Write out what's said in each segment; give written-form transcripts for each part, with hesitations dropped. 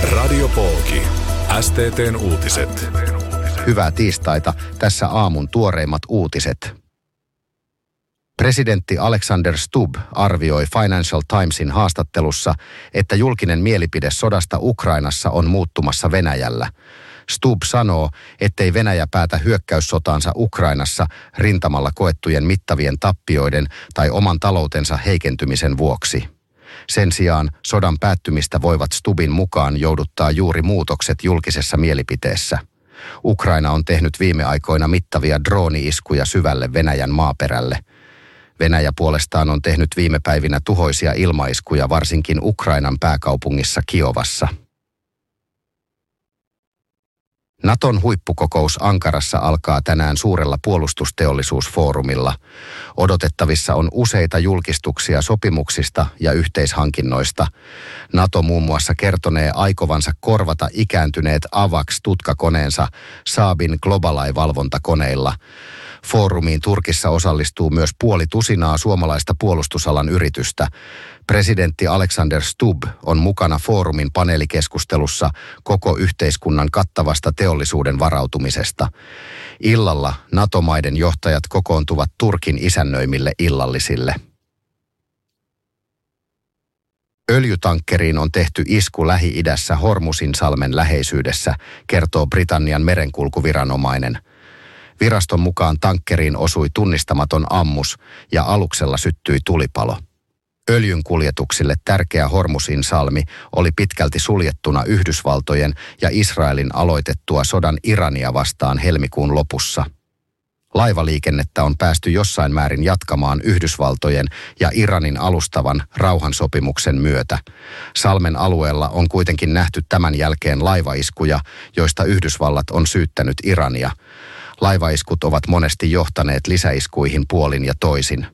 Radio Pooki. STT:n uutiset. Hyvää tiistaita. Tässä aamun tuoreimmat uutiset. Presidentti Alexander Stubb arvioi Financial Timesin haastattelussa, että julkinen mielipide sodasta Ukrainassa on muuttumassa Venäjällä. Stubb sanoo, ettei Venäjä päätä hyökkäyssotaansa Ukrainassa rintamalla koettujen mittavien tappioiden tai oman taloutensa heikentymisen vuoksi. Sen sijaan sodan päättymistä voivat Stubbin mukaan jouduttaa juuri muutokset julkisessa mielipiteessä. Ukraina on tehnyt viime aikoina mittavia drooni-iskuja syvälle Venäjän maaperälle. Venäjä puolestaan on tehnyt viime päivinä tuhoisia ilmaiskuja varsinkin Ukrainan pääkaupungissa Kiovassa. Naton huippukokous Ankarassa alkaa tänään suurella puolustusteollisuusfoorumilla. Odotettavissa on useita julkistuksia sopimuksista ja yhteishankinnoista. NATO muun muassa kertonee aikovansa korvata ikääntyneet AVAX-tutkakoneensa Saabin Globalai-valvontakoneilla. Foorumiin Turkissa osallistuu myös 50 suomalaista puolustusalan yritystä. Presidentti Alexander Stubb on mukana foorumin paneelikeskustelussa koko yhteiskunnan kattavasta teollisuuden varautumisesta. Illalla NATO-maiden johtajat kokoontuvat Turkin isännöimille illallisille. Öljytankkeriin on tehty isku Lähi-idässä Hormuzinsalmen läheisyydessä, kertoo Britannian merenkulkuviranomainen. Viraston mukaan tankkeriin osui tunnistamaton ammus ja aluksella syttyi tulipalo. Öljynkuljetuksille tärkeä Hormuzinsalmi oli pitkälti suljettuna Yhdysvaltojen ja Israelin aloitettua sodan Irania vastaan helmikuun lopussa. Laivaliikennettä on päästy jossain määrin jatkamaan Yhdysvaltojen ja Iranin alustavan rauhansopimuksen myötä. Salmen alueella on kuitenkin nähty tämän jälkeen laivaiskuja, joista Yhdysvallat on syyttänyt Irania. Laivaiskut ovat monesti johtaneet lisäiskuihin puolin ja toisin.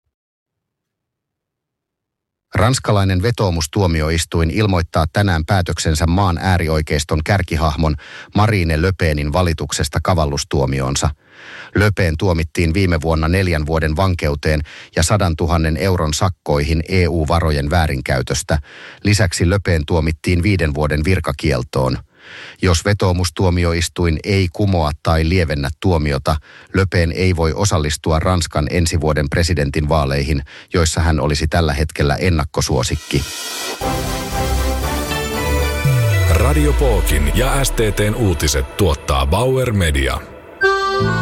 Ranskalainen vetoomustuomioistuin ilmoittaa tänään päätöksensä maan äärioikeiston kärkihahmon Marine Le Penin valituksesta kavallustuomioonsa. Le Pen tuomittiin viime vuonna 4 vuoden vankeuteen ja 100 000 euron sakkoihin EU-varojen väärinkäytöstä. Lisäksi Le Pen tuomittiin 5 vuoden virkakieltoon. Jos vetoomustuomioistuin ei kumoa tai lievennä tuomiota, Le Pen ei voi osallistua Ranskan ensi vuoden presidentinvaaleihin, joissa hän olisi tällä hetkellä ennakkosuosikki. Radio Pookin ja STT:n uutiset tuottaa Bauer Media.